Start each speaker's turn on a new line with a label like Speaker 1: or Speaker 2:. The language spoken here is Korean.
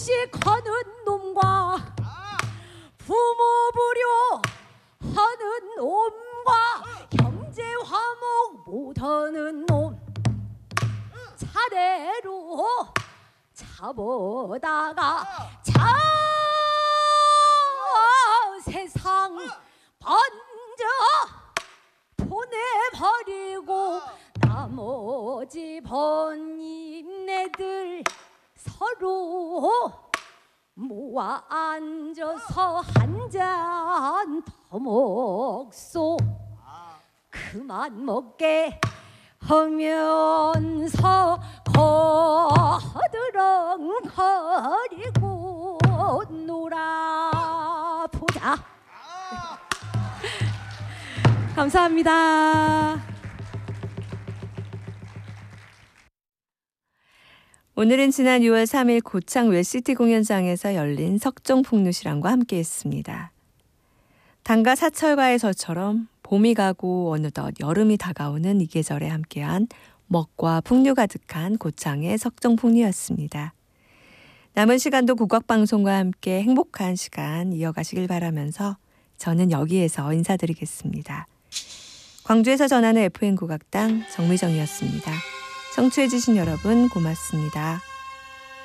Speaker 1: 육식하는 놈과 부모 불효하는 놈과 형제 화목 못하는 놈 차례로 잡아다가 자 세상 번져 보내버리고 나머지 번인네들 서로 모아 앉아서 한 잔 더 먹소. 그만 먹게 하면서 거드렁거리고 놀아보자. 감사합니다.
Speaker 2: 오늘은 지난 6월 3일 고창 웰시티 공연장에서 열린 석종풍류시랑과 함께했습니다. 단가 사철가에서처럼 봄이 가고 어느덧 여름이 다가오는 이 계절에 함께한 먹과 풍류 가득한 고창의 석종풍류였습니다. 남은 시간도 국악방송과 함께 행복한 시간 이어가시길 바라면서 저는 여기에서 인사드리겠습니다. 광주에서 전하는 FM 국악당 정미정이었습니다. 청취해주신 여러분 고맙습니다.